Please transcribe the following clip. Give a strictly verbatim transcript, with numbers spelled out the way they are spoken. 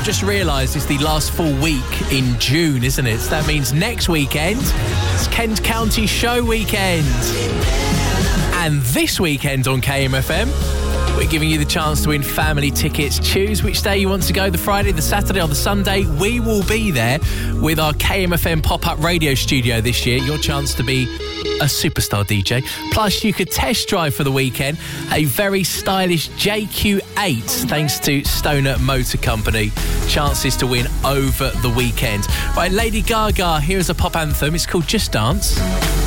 just realised it's the last full week in June, isn't it? So that means next weekend, it's Kent County Show weekend. And this weekend on K M F M, we're giving you the chance to win family tickets. Choose which day you want to go, the Friday, the Saturday or the Sunday. We will be there with our K M F M pop-up radio studio this year. Your chance to be a superstar D J. Plus, you could test drive for the weekend a very stylish J Q eight, thanks to Stoner Motor Company. Chances to win over the weekend. Right, Lady Gaga, here is a pop anthem. It's called Just Dance.